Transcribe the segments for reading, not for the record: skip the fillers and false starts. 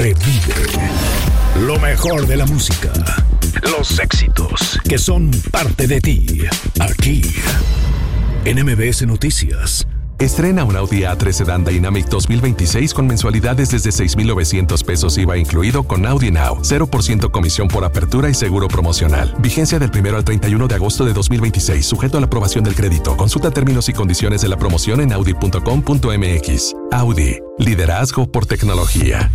revive lo mejor de la música, los éxitos que son parte de ti, aquí en MBS Noticias. Estrena un Audi A3 Sedan Dynamic 2026 con mensualidades desde 6,900 pesos IVA incluido con Audi Now. 0% comisión por apertura y seguro promocional. Vigencia del 1 al 31 de agosto de 2026, sujeto a la aprobación del crédito. Consulta términos y condiciones de la promoción en audi.com.mx. Audi, liderazgo por tecnología.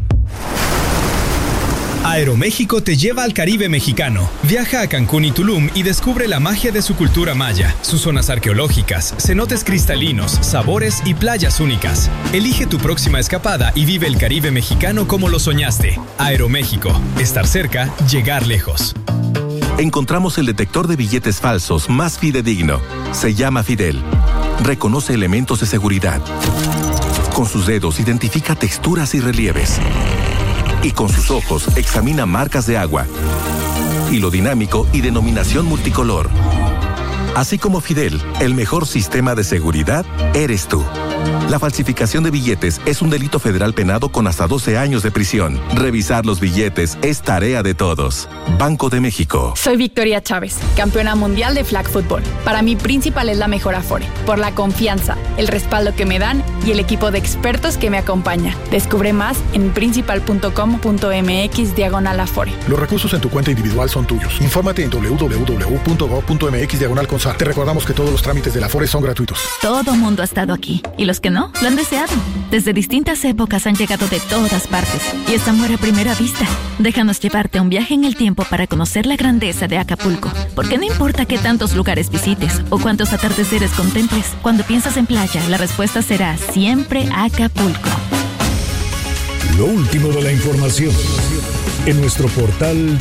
Aeroméxico te lleva al Caribe mexicano. Viaja a Cancún y Tulum y descubre la magia de su cultura maya, sus zonas arqueológicas, cenotes cristalinos, sabores y playas únicas. Elige tu próxima escapada y vive el Caribe mexicano como lo soñaste. Aeroméxico. Estar cerca, llegar lejos. Encontramos el detector de billetes falsos más fidedigno. Se llama Fidel. Reconoce elementos de seguridad. Con sus dedos identifica texturas y relieves. Y con sus ojos examina marcas de agua, hilo dinámico y denominación multicolor. Así como Fidel, el mejor sistema de seguridad eres tú. La falsificación de billetes es un delito federal penado con hasta 12 años de prisión. Revisar los billetes es tarea de todos. Banco de México. Soy Victoria Chávez, campeona mundial de flag football. Para mí, Principal es la mejor Afore, por la confianza, el respaldo que me dan y el equipo de expertos que me acompaña. Descubre más en principal.com.mx/Afore. Los recursos en tu cuenta individual son tuyos. Infórmate en www.gov.mx/Alconsar. Te recordamos que todos los trámites de la Afore son gratuitos. Todo mundo ha estado aquí. Y los que no, lo han deseado. Desde distintas épocas han llegado de todas partes. Y es amor a primera vista. Déjanos llevarte a un viaje en el tiempo para conocer la grandeza de Acapulco. Porque no importa qué tantos lugares visites o cuántos atardeceres contemples, cuando piensas en playa, la respuesta será siempre Acapulco. Lo último de la información en nuestro portal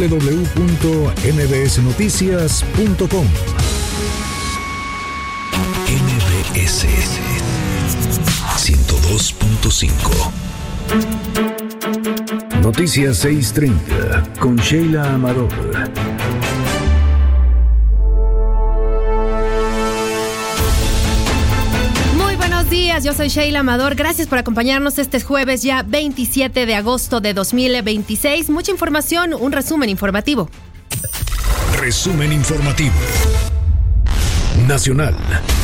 www.mbsnoticias.com. MBS 102.5. Noticias 6:30 con Sheila Amador. Muy buenos días, yo soy Sheila Amador. Gracias por acompañarnos este jueves ya 27 de agosto de 2026. Mucha información, un resumen informativo. Resumen informativo nacional.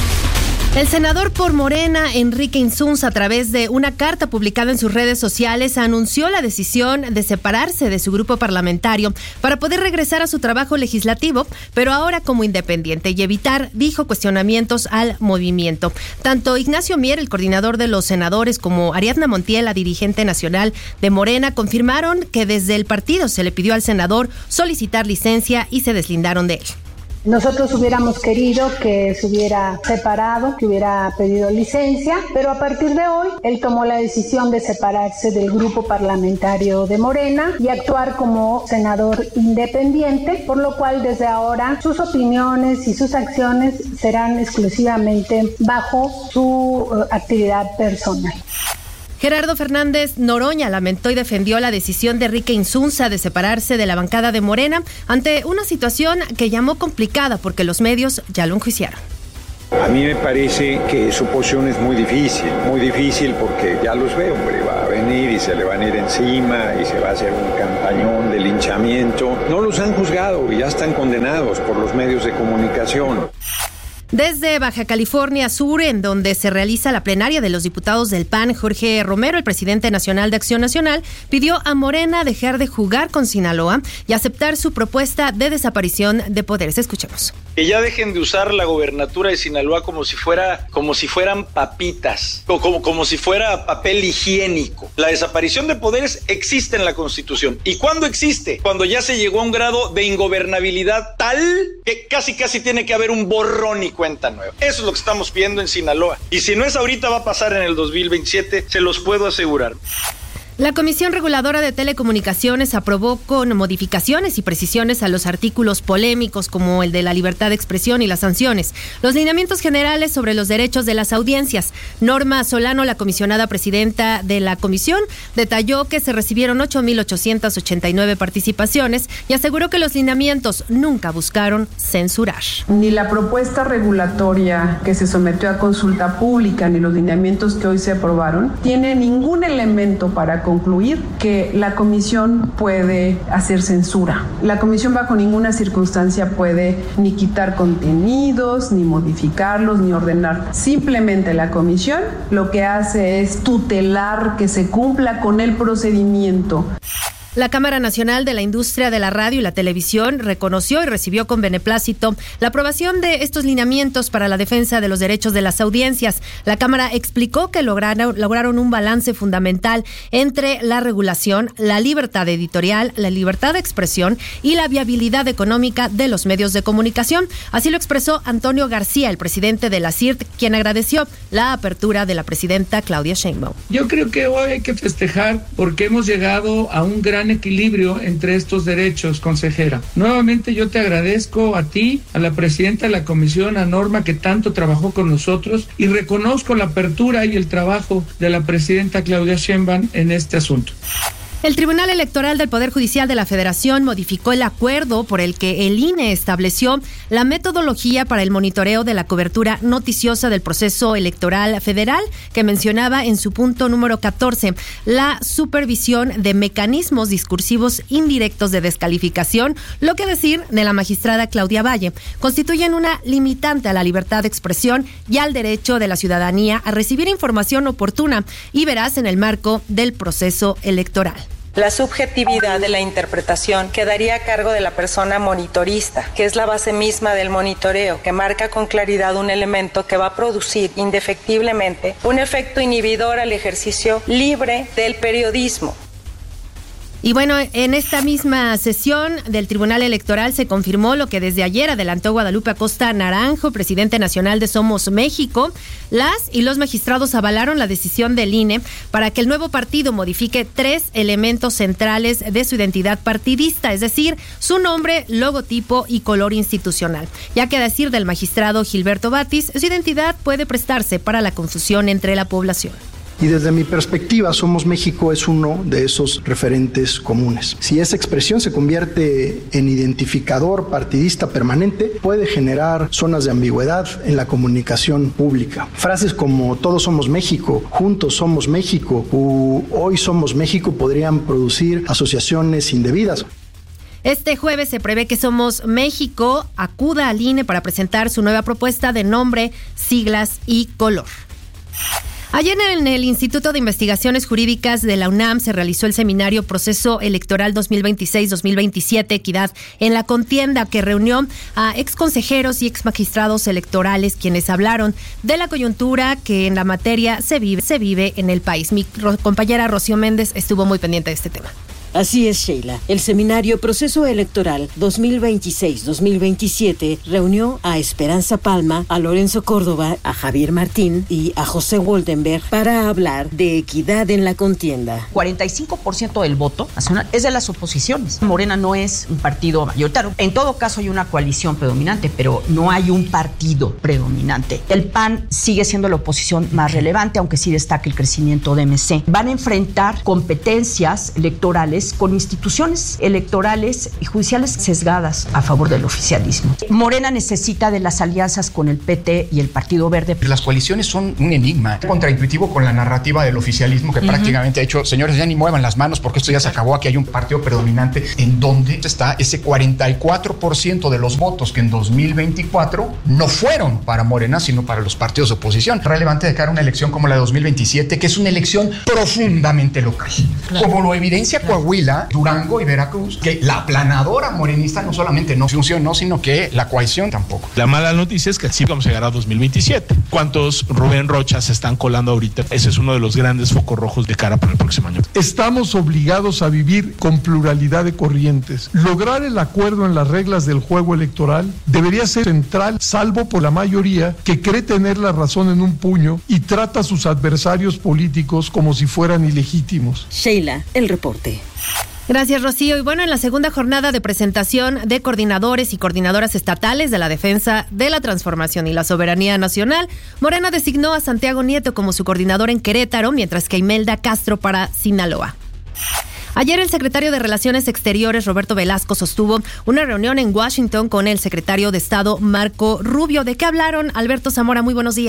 El senador por Morena, Enrique Insunza, a través de una carta publicada en sus redes sociales, anunció la decisión de separarse de su grupo parlamentario para poder regresar a su trabajo legislativo, pero ahora como independiente y evitar, dijo, cuestionamientos al movimiento. Tanto Ignacio Mier, el coordinador de los senadores, como Ariadna Montiel, la dirigente nacional de Morena, confirmaron que desde el partido se le pidió al senador solicitar licencia y se deslindaron de él. Nosotros hubiéramos querido que se hubiera separado, que hubiera pedido licencia, pero a partir de hoy él tomó la decisión de separarse del grupo parlamentario de Morena y actuar como senador independiente, por lo cual desde ahora sus opiniones y sus acciones serán exclusivamente bajo su actividad personal. Gerardo Fernández Noroña lamentó y defendió la decisión de Enrique Insunza de separarse de la bancada de Morena ante una situación que llamó complicada porque los medios ya lo enjuiciaron. A mí me parece que su posición es muy difícil porque ya los veo, hombre, va a venir y se le van a ir encima y se va a hacer un campañón de linchamiento. No los han juzgado y ya están condenados por los medios de comunicación. Desde Baja California Sur, en donde se realiza la plenaria de los diputados del PAN, Jorge Romero, el presidente nacional de Acción Nacional, pidió a Morena dejar de jugar con Sinaloa y aceptar su propuesta de desaparición de poderes. Escuchemos. Que ya dejen de usar la gobernatura de Sinaloa como si fueran papitas, como si fuera papel higiénico. La desaparición de poderes existe en la Constitución. ¿Y cuándo existe? Cuando ya se llegó a un grado de ingobernabilidad tal que casi tiene que haber un borrón y cuenta nueva. Eso es lo que estamos pidiendo en Sinaloa. Y si no es ahorita, va a pasar en el 2027, se los puedo asegurar. La Comisión Reguladora de Telecomunicaciones aprobó con modificaciones y precisiones a los artículos polémicos como el de la libertad de expresión y las sanciones, los lineamientos generales sobre los derechos de las audiencias. Norma Solano, la comisionada presidenta de la comisión, detalló que se recibieron 8,889 participaciones y aseguró que los lineamientos nunca buscaron censurar. Ni la propuesta regulatoria que se sometió a consulta pública ni los lineamientos que hoy se aprobaron tiene ningún elemento para concluir que la comisión puede hacer censura. La comisión bajo ninguna circunstancia puede ni quitar contenidos, ni modificarlos, ni ordenar. Simplemente la comisión lo que hace es tutelar que se cumpla con el procedimiento. La Cámara Nacional de la Industria de la Radio y la Televisión reconoció y recibió con beneplácito la aprobación de estos lineamientos para la defensa de los derechos de las audiencias. La Cámara explicó que lograron un balance fundamental entre la regulación, la libertad editorial, la libertad de expresión y la viabilidad económica de los medios de comunicación. Así lo expresó Antonio García, el presidente de la CIRT, quien agradeció la apertura de la presidenta Claudia Sheinbaum. Yo creo que hoy hay que festejar porque hemos llegado a un gran equilibrio entre estos derechos, consejera. Nuevamente yo te agradezco a ti, a la presidenta de la comisión, a Norma, que tanto trabajó con nosotros, y reconozco la apertura y el trabajo de la presidenta Claudia Sheinbaum en este asunto. El Tribunal Electoral del Poder Judicial de la Federación modificó el acuerdo por el que el INE estableció la metodología para el monitoreo de la cobertura noticiosa del proceso electoral federal, que mencionaba en su punto número 14 la supervisión de mecanismos discursivos indirectos de descalificación, lo que decir de la magistrada Claudia Valle, constituyen una limitante a la libertad de expresión y al derecho de la ciudadanía a recibir información oportuna y veraz en el marco del proceso electoral. La subjetividad de la interpretación quedaría a cargo de la persona monitorista, que es la base misma del monitoreo, que marca con claridad un elemento que va a producir indefectiblemente un efecto inhibidor al ejercicio libre del periodismo. Y bueno, en esta misma sesión del Tribunal Electoral se confirmó lo que desde ayer adelantó Guadalupe Acosta Naranjo, presidente nacional de Somos México. Las y los magistrados avalaron la decisión del INE para que el nuevo partido modifique 3 elementos centrales de su identidad partidista, es decir, su nombre, logotipo y color institucional. Ya que a decir del magistrado Gilberto Batis, su identidad puede prestarse para la confusión entre la población. Y desde mi perspectiva, Somos México es uno de esos referentes comunes. Si esa expresión se convierte en identificador partidista permanente, puede generar zonas de ambigüedad en la comunicación pública. Frases como todos somos México, juntos somos México u hoy somos México podrían producir asociaciones indebidas. Este jueves se prevé que Somos México acuda al INE para presentar su nueva propuesta de nombre, siglas y color. Ayer en el Instituto de Investigaciones Jurídicas de la UNAM se realizó el seminario Proceso Electoral 2026-2027, Equidad en la Contienda, que reunió a exconsejeros y exmagistrados electorales, quienes hablaron de la coyuntura que en la materia se vive en el país. Mi compañera Rocío Méndez estuvo muy pendiente de este tema. Así es, Sheila. El seminario Proceso Electoral 2026-2027 reunió a Esperanza Palma, a Lorenzo Córdoba, a Javier Martín y a José Woldenberg para hablar de equidad en la contienda. 45% del voto nacional es de las oposiciones. Morena no es un partido mayoritario. En todo caso hay una coalición predominante, pero no hay un partido predominante. El PAN sigue siendo la oposición más relevante, aunque sí destaca el crecimiento de MC. Van a enfrentar competencias electorales con instituciones electorales y judiciales sesgadas a favor del oficialismo. Morena necesita de las alianzas con el PT y el Partido Verde. Las coaliciones son un enigma contraintuitivo con la narrativa del oficialismo que prácticamente ha hecho, señores, ya ni muevan las manos porque esto ya se acabó, aquí hay un partido predominante. ¿En dónde está ese 44% de los votos que en 2024 no fueron para Morena, sino para los partidos de oposición? Relevante de cara a una elección como la de 2027, que es una elección profundamente local. Claro. Como lo evidencia Coahuila, Durango y Veracruz, que la aplanadora morenista no solamente no funcionó, sino que la coalición tampoco. La mala noticia es que sí vamos a llegar a 2027. ¿Cuántos Rubén Rocha se están colando ahorita? Ese es uno de los grandes focos rojos de cara para el próximo año. Estamos obligados a vivir con pluralidad de corrientes. Lograr el acuerdo en las reglas del juego electoral debería ser central, salvo por la mayoría que cree tener la razón en un puño y trata a sus adversarios políticos como si fueran ilegítimos. Sheila, el reporte. Gracias, Rocío. Y bueno, en la segunda jornada de presentación de coordinadores y coordinadoras estatales de la defensa de la transformación y la soberanía nacional, Morena designó a Santiago Nieto como su coordinador en Querétaro, mientras que Imelda Castro para Sinaloa. Ayer el secretario de Relaciones Exteriores, Roberto Velasco, sostuvo una reunión en Washington con el secretario de Estado, Marco Rubio. ¿De qué hablaron? Alberto Zamora, muy buenos días.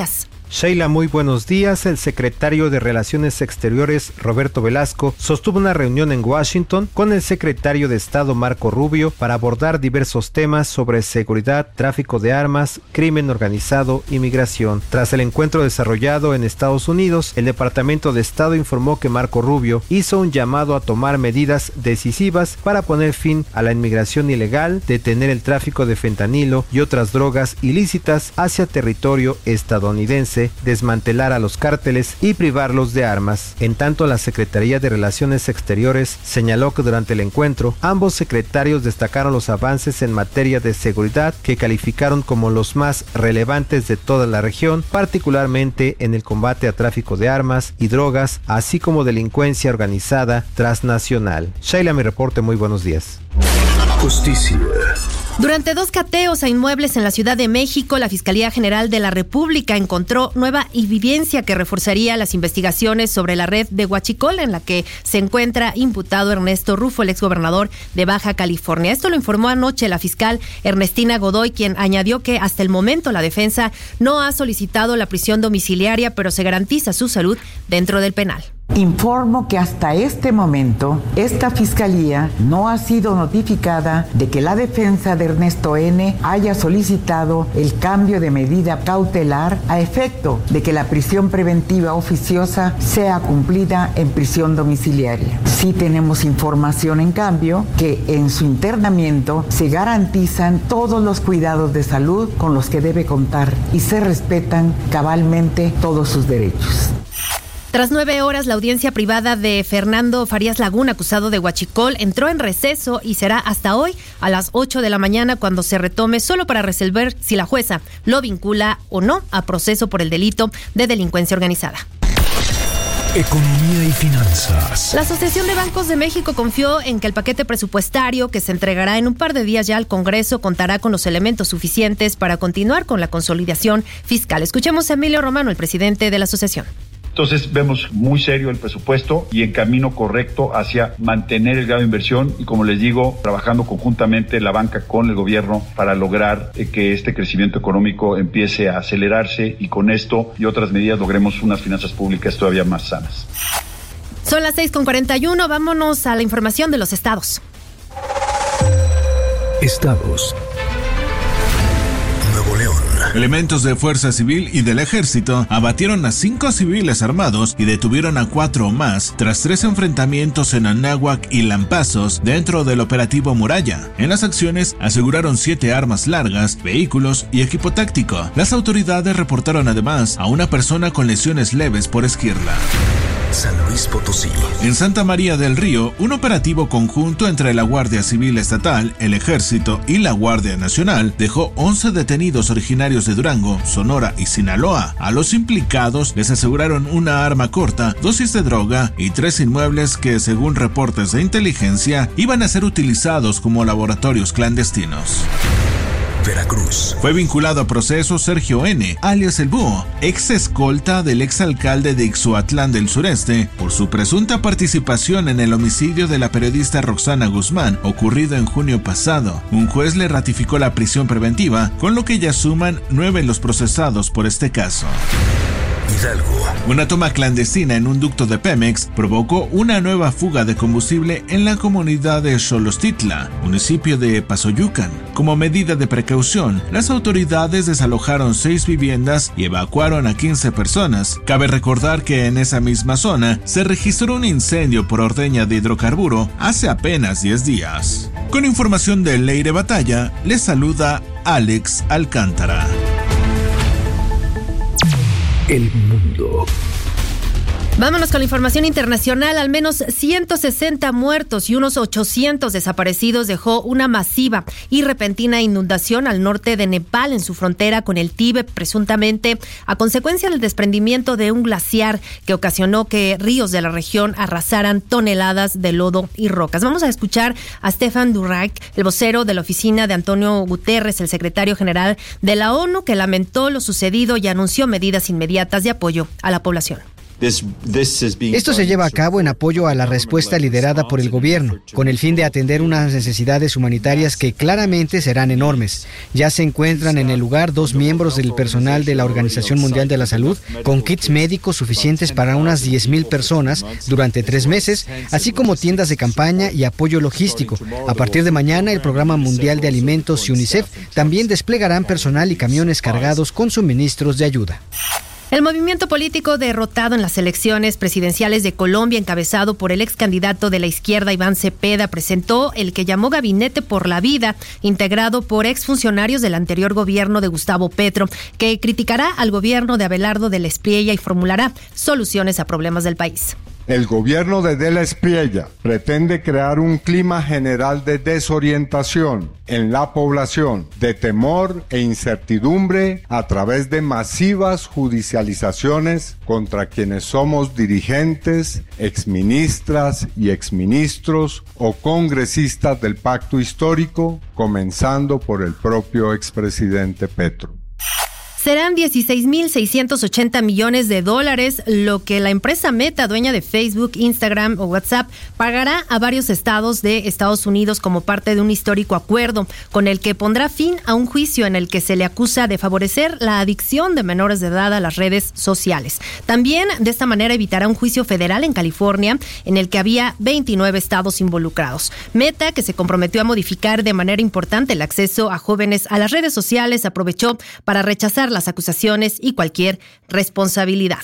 Sheila, muy buenos días. El secretario de Relaciones Exteriores, Roberto Velasco, sostuvo una reunión en Washington con el secretario de Estado, Marco Rubio, para abordar diversos temas sobre seguridad, tráfico de armas, crimen organizado y migración. Tras el encuentro desarrollado en Estados Unidos, el Departamento de Estado informó que Marco Rubio hizo un llamado a tomar medidas decisivas para poner fin a la inmigración ilegal, detener el tráfico de fentanilo y otras drogas ilícitas hacia territorio estadounidense, desmantelar a los cárteles y privarlos de armas. En tanto, la Secretaría de Relaciones Exteriores señaló que durante el encuentro, ambos secretarios destacaron los avances en materia de seguridad que calificaron como los más relevantes de toda la región, particularmente en el combate a tráfico de armas y drogas, así como delincuencia organizada transnacional. Sheila, mi reporte, muy buenos días. Justicia. Durante 2 cateos a inmuebles en la Ciudad de México, la Fiscalía General de la República encontró nueva evidencia que reforzaría las investigaciones sobre la red de Huachicol, en la que se encuentra imputado Ernesto Rufo, el exgobernador de Baja California. Esto lo informó anoche la fiscal Ernestina Godoy, quien añadió que hasta el momento la defensa no ha solicitado la prisión domiciliaria, pero se garantiza su salud dentro del penal. Informo que hasta este momento esta fiscalía no ha sido notificada de que la defensa de Ernesto N. haya solicitado el cambio de medida cautelar a efecto de que la prisión preventiva oficiosa sea cumplida en prisión domiciliaria. Sí tenemos información, en cambio, que en su internamiento se garantizan todos los cuidados de salud con los que debe contar y se respetan cabalmente todos sus derechos. Tras 9 horas, la audiencia privada de Fernando Farías Laguna, acusado de huachicol, entró en receso y será hasta hoy a las 8 de la mañana cuando se retome, solo para resolver si la jueza lo vincula o no a proceso por el delito de delincuencia organizada. Economía y finanzas. La Asociación de Bancos de México confió en que el paquete presupuestario que se entregará en un par de días ya al Congreso contará con los elementos suficientes para continuar con la consolidación fiscal. Escuchemos a Emilio Romano, el presidente de la asociación. Entonces vemos muy serio el presupuesto y en camino correcto hacia mantener el grado de inversión y, como les digo, trabajando conjuntamente la banca con el gobierno para lograr que este crecimiento económico empiece a acelerarse y con esto y otras medidas logremos unas finanzas públicas todavía más sanas. Son las 6:41, vámonos a la información de los estados. Estados. Nuevo León. Elementos de Fuerza Civil y del Ejército abatieron a 5 civiles armados y detuvieron a 4 más tras 3 enfrentamientos en Anáhuac y Lampazos dentro del operativo Muralla. En las acciones aseguraron 7 armas largas, vehículos y equipo táctico. Las autoridades reportaron además a una persona con lesiones leves por esquirla. San Luis Potosí. En Santa María del Río, un operativo conjunto entre la Guardia Civil Estatal, el Ejército y la Guardia Nacional dejó 11 detenidos originarios de Durango, Sonora y Sinaloa. A los implicados les aseguraron una arma corta, dosis de droga y 3 inmuebles que, según reportes de inteligencia, iban a ser utilizados como laboratorios clandestinos. Veracruz. Fue vinculado a proceso Sergio N., alias El Búho, ex escolta del exalcalde de Ixhuatlán del Sureste, por su presunta participación en el homicidio de la periodista Roxana Guzmán, ocurrido en junio pasado. Un juez le ratificó la prisión preventiva, con lo que ya suman 9 los procesados por este caso. Hidalgo. Una toma clandestina en un ducto de Pemex provocó una nueva fuga de combustible en la comunidad de Xolostitla, municipio de Pasoyucan. Como medida de precaución, las autoridades desalojaron 6 viviendas y evacuaron a 15 personas. Cabe recordar que en esa misma zona se registró un incendio por ordeña de hidrocarburo hace apenas 10 días. Con información de Leire Batalla, les saluda Alex Alcántara. El mundo. Vámonos con la información internacional. Al menos 160 muertos y unos 800 desaparecidos dejó una masiva y repentina inundación al norte de Nepal, en su frontera con el Tíbet, presuntamente a consecuencia del desprendimiento de un glaciar que ocasionó que ríos de la región arrasaran toneladas de lodo y rocas. Vamos a escuchar a Stefan Dujarric, el vocero de la oficina de Antonio Guterres, el secretario general de la ONU, que lamentó lo sucedido y anunció medidas inmediatas de apoyo a la población. Esto se lleva a cabo en apoyo a la respuesta liderada por el gobierno, con el fin de atender unas necesidades humanitarias que claramente serán enormes. Ya se encuentran en el lugar 2 miembros del personal de la Organización Mundial de la Salud con kits médicos suficientes para unas 10,000 personas durante 3 meses, así como tiendas de campaña y apoyo logístico. A partir de mañana, el Programa Mundial de Alimentos y UNICEF también desplegarán personal y camiones cargados con suministros de ayuda. El movimiento político derrotado en las elecciones presidenciales de Colombia, encabezado por el ex candidato de la izquierda Iván Cepeda, presentó el que llamó Gabinete por la Vida, integrado por exfuncionarios del anterior gobierno de Gustavo Petro, que criticará al gobierno de Abelardo de la Espriella y formulará soluciones a problemas del país. El gobierno de la Espriella pretende crear un clima general de desorientación en la población, de temor e incertidumbre a través de masivas judicializaciones contra quienes somos dirigentes, exministras y exministros o congresistas del pacto histórico, comenzando por el propio expresidente Petro. Serán $16,680 millones, lo que la empresa Meta, dueña de Facebook, Instagram o WhatsApp, pagará a varios estados de Estados Unidos como parte de un histórico acuerdo con el que pondrá fin a un juicio en el que se le acusa de favorecer la adicción de menores de edad a las redes sociales. También de esta manera evitará un juicio federal en California en el que había 29 estados involucrados. Meta, que se comprometió a modificar de manera importante el acceso a jóvenes a las redes sociales, aprovechó para rechazar las acusaciones y cualquier responsabilidad.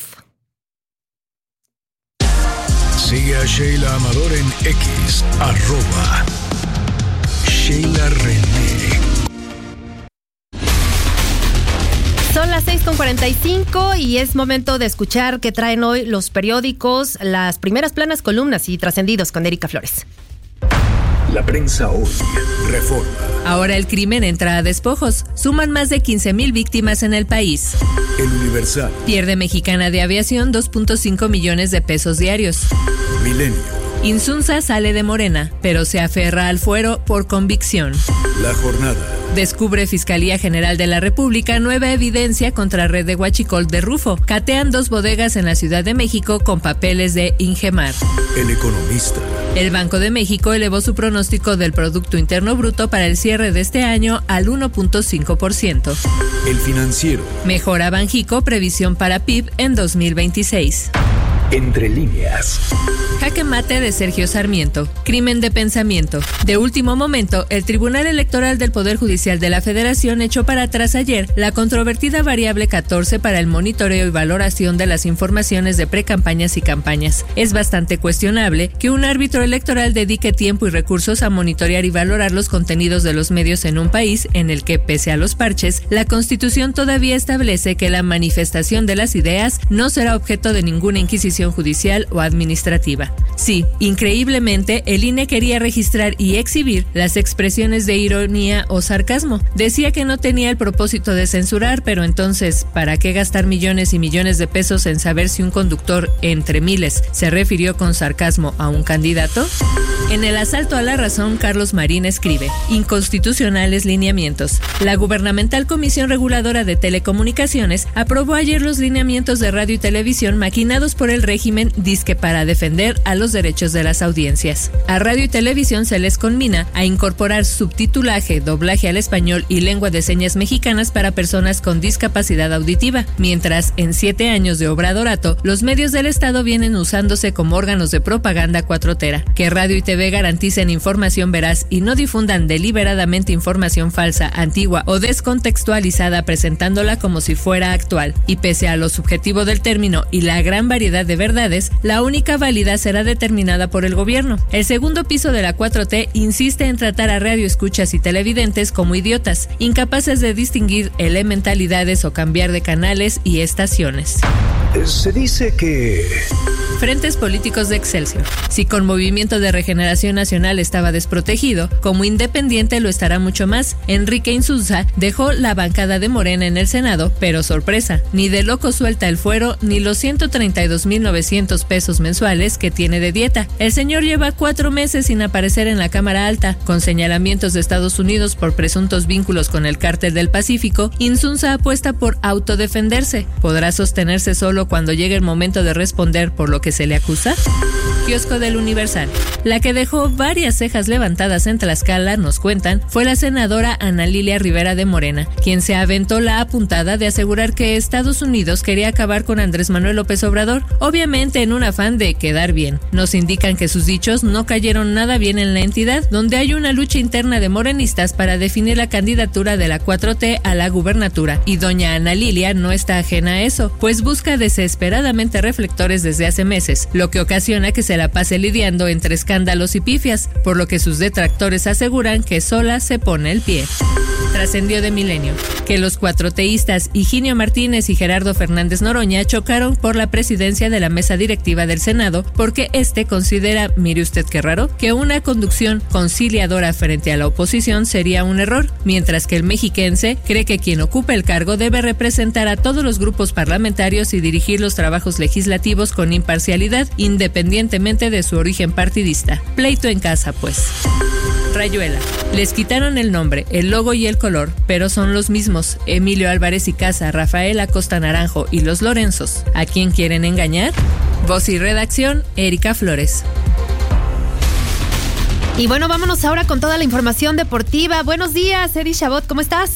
Sigue a Sheila Amador en X, @Sheila René. Son las 6:45 y es momento de escuchar qué traen hoy los periódicos, las primeras planas, columnas y trascendidos con Erika Flores. La prensa hoy. Reforma. Ahora el crimen entra a despojos. Suman más de 15,000 víctimas en el país. El Universal. Pierde Mexicana de Aviación 2.5 millones de pesos diarios. Milenio. Insunza sale de Morena, pero se aferra al fuero por convicción. La Jornada. Descubre Fiscalía General de la República nueva evidencia contra red de huachicol de Rufo. Catean 2 bodegas en la Ciudad de México con papeles de Ingemar. El Economista. El Banco de México elevó su pronóstico del Producto Interno Bruto para el cierre de este año al 1.5%. El Financiero. Mejora Banjico previsión para PIB en 2026. Entre líneas. Jaque mate de Sergio Sarmiento. Crimen de pensamiento. De último momento, el Tribunal Electoral del Poder Judicial de la Federación echó para atrás ayer la controvertida variable 14 para el monitoreo y valoración de las informaciones de precampañas y campañas. Es bastante cuestionable que un árbitro electoral dedique tiempo y recursos a monitorear y valorar los contenidos de los medios en un país en el que, pese a los parches, la Constitución todavía establece que la manifestación de las ideas no será objeto de ninguna inquisición judicial o administrativa. Sí, increíblemente, el INE quería registrar y exhibir las expresiones de ironía o sarcasmo. Decía que no tenía el propósito de censurar, pero entonces, ¿para qué gastar millones y millones de pesos en saber si un conductor, entre miles, se refirió con sarcasmo a un candidato? En el asalto a la razón, Carlos Marín escribe: inconstitucionales lineamientos. La gubernamental Comisión Reguladora de Telecomunicaciones aprobó ayer los lineamientos de radio y televisión maquinados por el régimen disque para defender a los derechos de las audiencias. A radio y televisión se les conmina a incorporar subtitulaje, doblaje al español y lengua de señas mexicanas para personas con discapacidad auditiva, mientras en 7 años de obradorato, los medios del Estado vienen usándose como órganos de propaganda cuatrotera. Que radio y TV garanticen información veraz y no difundan deliberadamente información falsa, antigua o descontextualizada presentándola como si fuera actual. Y pese a lo subjetivo del término y la gran variedad de verdades, la única válida será determinada por el gobierno. El segundo piso de la 4T insiste en tratar a radioescuchas y televidentes como idiotas, incapaces de distinguir elementalidades o cambiar de canales y estaciones. Se dice que Frentes políticos de Excelsior. Si con Movimiento de Regeneración Nacional estaba desprotegido, como independiente lo estará mucho más. Enrique Insunza dejó la bancada de Morena en el Senado, pero sorpresa, ni de loco suelta el fuero ni los 132,900 pesos mensuales que tiene de dieta. El señor lleva 4 meses sin aparecer en la Cámara Alta, con señalamientos de Estados Unidos por presuntos vínculos con el Cártel del Pacífico. Insunza apuesta por autodefenderse. ¿Podrá sostenerse solo cuando llegue el momento de responder por lo que se le acusa? Kiosco del Universal. La que dejó varias cejas levantadas en Tlaxcala, nos cuentan, fue la senadora Ana Lilia Rivera de Morena, quien se aventó la apuntada de asegurar que Estados Unidos quería acabar con Andrés Manuel López Obrador, obviamente en un afán de quedar bien. Nos indican que sus dichos no cayeron nada bien en la entidad, donde hay una lucha interna de morenistas para definir la candidatura de la 4T a la gubernatura, y doña Ana Lilia no está ajena a eso, pues busca desesperadamente reflectores desde hace meses, lo que ocasiona que se la pase lidiando entre escándalos y pifias, por lo que sus detractores aseguran que sola se pone el pie. Trascendió de Milenio que los cuatroteístas Higinio Martínez y Gerardo Fernández Noroña chocaron por la presidencia de la mesa directiva del Senado porque considera, mire usted qué raro, que una conducción conciliadora frente a la oposición sería un error, mientras que el mexiquense cree que quien ocupe el cargo debe representar a todos los grupos parlamentarios y dirigir los trabajos legislativos con imparcialidad, independientemente de su origen partidista. Pleito en casa, pues. Rayuela. Les quitaron el nombre, el logo y el color, pero son los mismos. Emilio Álvarez y Casa, Rafael Acosta Naranjo y los Lorenzos. ¿A quién quieren engañar? Voz y redacción, Erika Flores. Y bueno, vámonos ahora con toda la información deportiva. Buenos días, Eri Chabot, ¿cómo estás?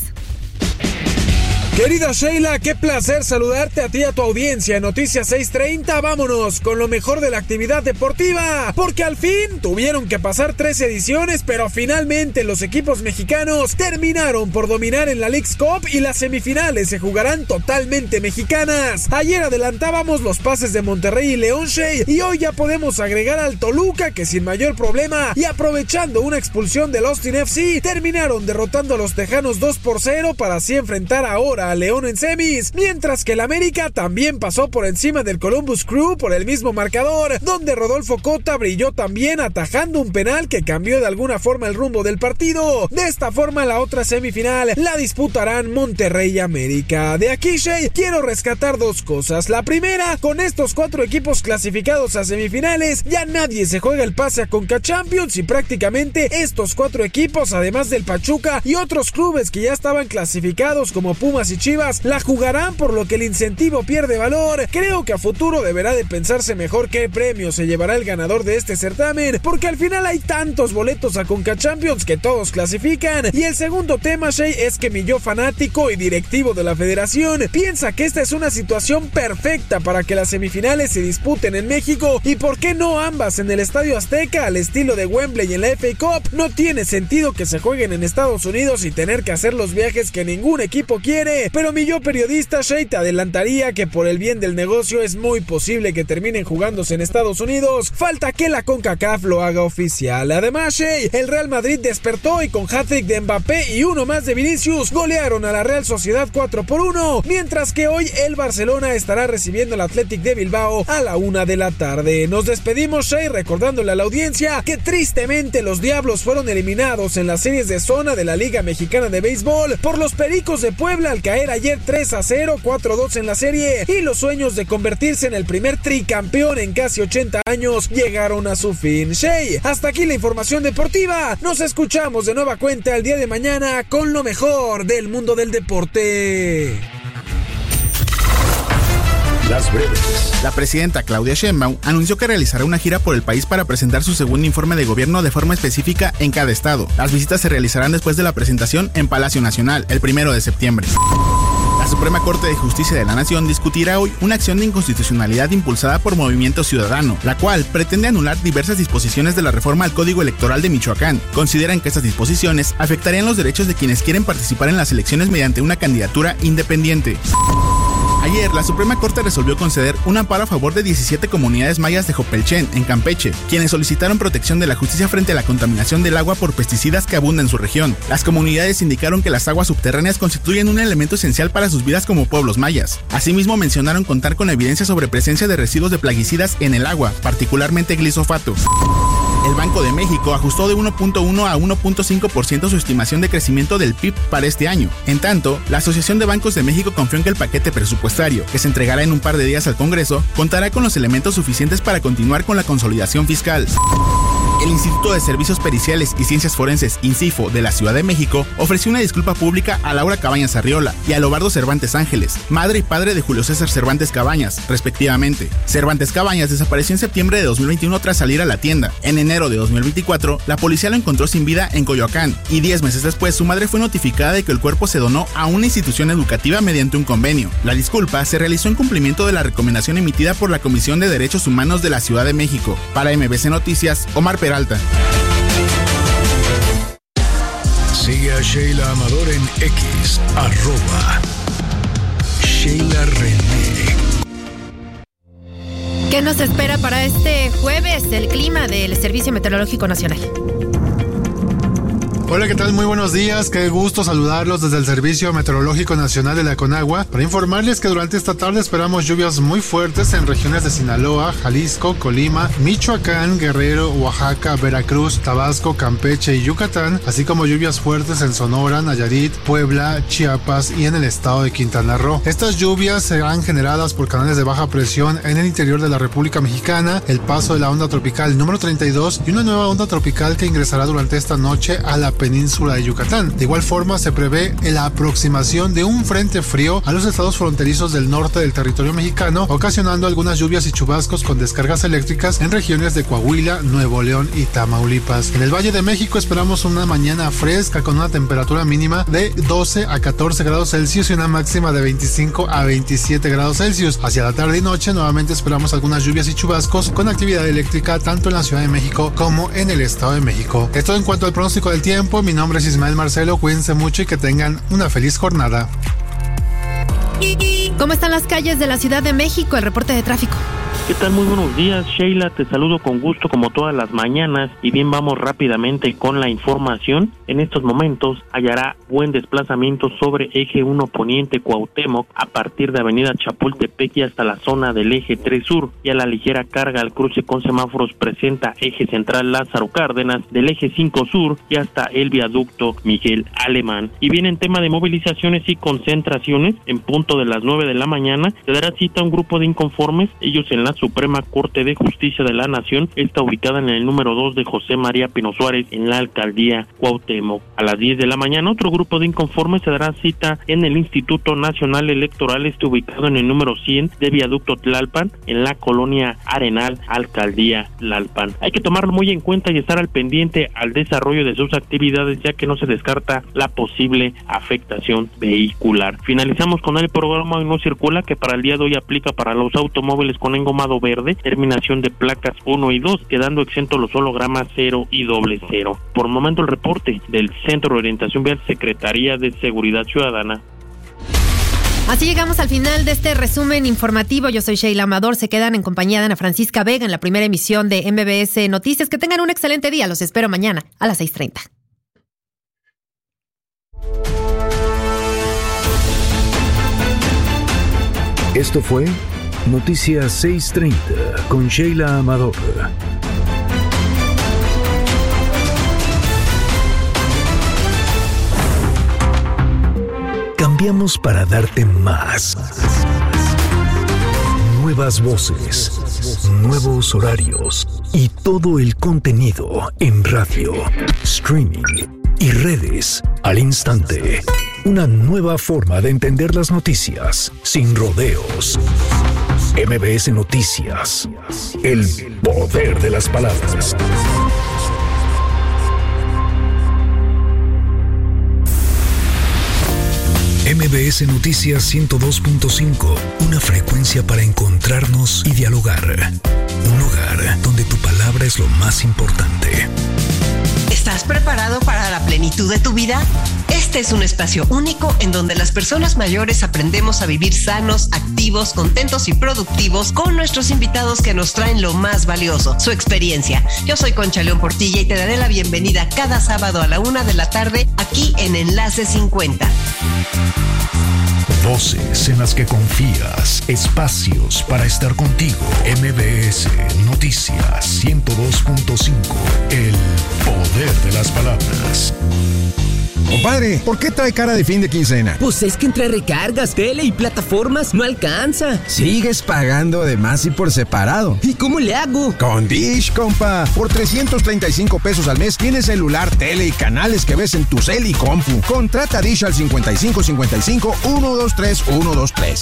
Querida Sheila, qué placer saludarte a ti y a tu audiencia en Noticias 630. Vámonos con lo mejor de la actividad deportiva, porque al fin tuvieron que pasar 3 ediciones, pero finalmente los equipos mexicanos terminaron por dominar en la Leagues Cup y las semifinales se jugarán totalmente mexicanas. Ayer adelantábamos los pases de Monterrey y León, Shea, y hoy ya podemos agregar al Toluca, que sin mayor problema y aprovechando una expulsión del Austin FC, terminaron derrotando a los Tejanos 2-0 para así enfrentar ahora a León en semis, mientras que el América también pasó por encima del Columbus Crew por el mismo marcador, donde Rodolfo Cota brilló también atajando un penal que cambió de alguna forma el rumbo del partido. De esta forma la otra semifinal la disputarán Monterrey y América. De aquí, Shea, quiero rescatar 2 cosas. La primera, con estos 4 equipos clasificados a semifinales, ya nadie se juega el pase a Conca Champions y prácticamente estos 4 equipos, además del Pachuca y otros clubes que ya estaban clasificados como Pumas y Chivas, la jugarán, por lo que el incentivo pierde valor. Creo que a futuro deberá de pensarse mejor qué premio se llevará el ganador de este certamen, porque al final hay tantos boletos a Conca Champions que todos clasifican. Y el segundo tema, Shea, es que mi yo fanático y directivo de la federación piensa que esta es una situación perfecta para que las semifinales se disputen en México, y por qué no ambas en el Estadio Azteca al estilo de Wembley y en la FA Cup. No tiene sentido que se jueguen en Estados Unidos y tener que hacer los viajes que ningún equipo quiere. Pero mi yo periodista, Shea, te adelantaría que por el bien del negocio es muy posible que terminen jugándose en Estados Unidos. Falta que la CONCACAF lo haga oficial. Además, Shea, el Real Madrid despertó y con hat-trick de Mbappé y uno más de Vinicius golearon a la Real Sociedad 4-1, mientras que hoy el Barcelona estará recibiendo al Athletic de Bilbao a la 1 de la tarde. Nos despedimos, Shea, recordándole a la audiencia que tristemente los Diablos fueron eliminados en las series de zona de la Liga Mexicana de Béisbol por los Pericos de Puebla al caer ayer 3-0, 4-2 en la serie, y los sueños de convertirse en el primer tricampeón en casi 80 años llegaron a su fin. Shea, hasta aquí la información deportiva. Nos escuchamos de nueva cuenta el día de mañana con lo mejor del mundo del deporte. Las breves. La presidenta Claudia Sheinbaum anunció que realizará una gira por el país para presentar su segundo informe de gobierno de forma específica en cada estado. Las visitas se realizarán después de la presentación en Palacio Nacional, el 1 de septiembre. La Suprema Corte de Justicia de la Nación discutirá hoy una acción de inconstitucionalidad impulsada por Movimiento Ciudadano, la cual pretende anular diversas disposiciones de la reforma al Código Electoral de Michoacán. Consideran que estas disposiciones afectarían los derechos de quienes quieren participar en las elecciones mediante una candidatura independiente. Ayer, la Suprema Corte resolvió conceder un amparo a favor de 17 comunidades mayas de Jopelchen, en Campeche, quienes solicitaron protección de la justicia frente a la contaminación del agua por pesticidas que abundan en su región. Las comunidades indicaron que las aguas subterráneas constituyen un elemento esencial para sus vidas como pueblos mayas. Asimismo, mencionaron contar con evidencia sobre presencia de residuos de plaguicidas en el agua, particularmente glisofato. El Banco de México ajustó de 1.1 a 1.5% su estimación de crecimiento del PIB para este año. En tanto, la Asociación de Bancos de México confió en que el paquete presupuestario, que se entregará en un par de días al Congreso, contará con los elementos suficientes para continuar con la consolidación fiscal. El Instituto de Servicios Periciales y Ciencias Forenses, INCIFO, de la Ciudad de México, ofreció una disculpa pública a Laura Cabañas Arriola y a Lobardo Cervantes Ángeles, madre y padre de Julio César Cervantes Cabañas, respectivamente. Cervantes Cabañas desapareció en septiembre de 2021 tras salir a la tienda. En enero de 2024, la policía lo encontró sin vida en Coyoacán, y 10 meses después su madre fue notificada de que el cuerpo se donó a una institución educativa mediante un convenio. La disculpa se realizó en cumplimiento de la recomendación emitida por la Comisión de Derechos Humanos de la Ciudad de México. Para MBC Noticias, Omar Peralta. Sigue a Sheila Amador en X, @Sheila René. ¿Qué nos espera para este jueves? El clima del Servicio Meteorológico Nacional. Hola, ¿qué tal? Muy buenos días. Qué gusto saludarlos desde el Servicio Meteorológico Nacional de la Conagua para informarles que durante esta tarde esperamos lluvias muy fuertes en regiones de Sinaloa, Jalisco, Colima, Michoacán, Guerrero, Oaxaca, Veracruz, Tabasco, Campeche y Yucatán, así como lluvias fuertes en Sonora, Nayarit, Puebla, Chiapas y en el estado de Quintana Roo. Estas lluvias serán generadas por canales de baja presión en el interior de la República Mexicana, el paso de la onda tropical número 32 y una nueva onda tropical que ingresará durante esta noche a la península de Yucatán. De igual forma, se prevé la aproximación de un frente frío a los estados fronterizos del norte del territorio mexicano, ocasionando algunas lluvias y chubascos con descargas eléctricas en regiones de Coahuila, Nuevo León y Tamaulipas. En el Valle de México esperamos una mañana fresca con una temperatura mínima de 12 a 14 grados Celsius y una máxima de 25 a 27 grados Celsius. Hacia la tarde y noche nuevamente esperamos algunas lluvias y chubascos con actividad eléctrica tanto en la Ciudad de México como en el Estado de México. Esto en cuanto al pronóstico del tiempo. Mi nombre es Ismael Marcelo, cuídense mucho y que tengan una feliz jornada. ¿Cómo están las calles de la Ciudad de México? El reporte de tráfico. ¿Qué tal? Muy buenos días, Sheila, te saludo con gusto como todas las mañanas y bien, vamos rápidamente con la información. En estos momentos hallará buen desplazamiento sobre eje 1 Poniente Cuauhtémoc a partir de avenida Chapultepec y hasta la zona del eje 3 Sur, y a la ligera carga al cruce con semáforos presenta eje central Lázaro Cárdenas del eje 5 Sur y hasta el viaducto Miguel Alemán. Y bien, en tema de movilizaciones y concentraciones, en punto de las 9 de la mañana se dará cita a un grupo de inconformes, ellos en la Suprema Corte de Justicia de la Nación, está ubicada en el número 2 de José María Pino Suárez en la alcaldía Cuauhtémoc. A las 10 de la mañana otro grupo de inconformes se dará cita en el Instituto Nacional Electoral, está ubicado en el número 100 de Viaducto Tlalpan en la colonia Arenal, alcaldía Tlalpan. Hay que tomarlo muy en cuenta y estar al pendiente al desarrollo de sus actividades, ya que no se descarta la posible afectación vehicular. Finalizamos con el programa Hoy No Circula, que para el día de hoy aplica para los automóviles con engomado verde, terminación de placas 1 y 2, quedando exentos los hologramas 0 y 00. Por el momento el reporte del Centro de Orientación Vial, Secretaría de Seguridad Ciudadana. Así llegamos al final de este resumen informativo. Yo soy Sheila Amador. Se quedan en compañía de Ana Francisca Vega en la primera emisión de MBS Noticias. Que tengan un excelente día. Los espero mañana a las 6:30. Esto fue Noticias 630 con Sheila Amador. Cambiamos para darte más. Nuevas voces, nuevos horarios y todo el contenido en radio, streaming y redes al instante. Una nueva forma de entender las noticias sin rodeos. MBS Noticias. El poder de las palabras. MBS Noticias 102.5, una frecuencia para encontrarnos y dialogar. Un lugar donde tu palabra es lo más importante. ¿Estás preparado para la plenitud de tu vida? Esta Este es un espacio único en donde las personas mayores aprendemos a vivir sanos, activos, contentos y productivos con nuestros invitados que nos traen lo más valioso, su experiencia. Yo soy Concha León Portilla y te daré la bienvenida cada sábado a la 1 de la tarde aquí en Enlace 50. Voces en las que confías, espacios para estar contigo. MBS Noticias 102.5, el poder de las palabras. Compadre, ¿por qué trae cara de fin de quincena? Pues es que entre recargas, tele y plataformas no alcanza. Sigues pagando de más y por separado. ¿Y cómo le hago? Con Dish, compa. Por 335 pesos al mes tienes celular, tele y canales que ves en tu cel y compu. Contrata Dish al 5555-123-123.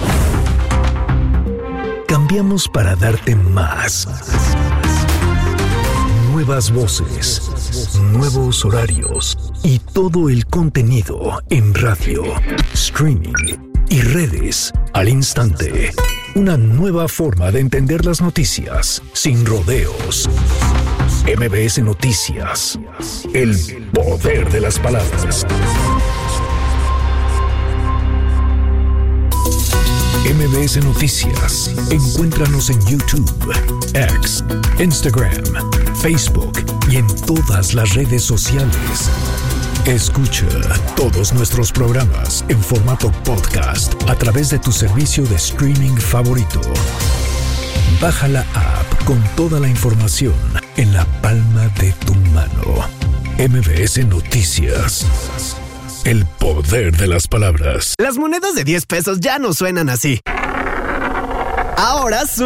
Cambiamos para darte más. Nuevas voces, nuevos horarios y todo el contenido en radio, streaming y redes al instante. Una nueva forma de entender las noticias sin rodeos. MBS Noticias, el poder de las palabras. MBS Noticias. Encuéntranos en YouTube, X, Instagram, Facebook y en todas las redes sociales. Escucha todos nuestros programas en formato podcast a través de tu servicio de streaming favorito. Baja la app con toda la información en la palma de tu mano. MBS Noticias. El poder de las palabras. Las monedas de 10 pesos ya no suenan así. Ahora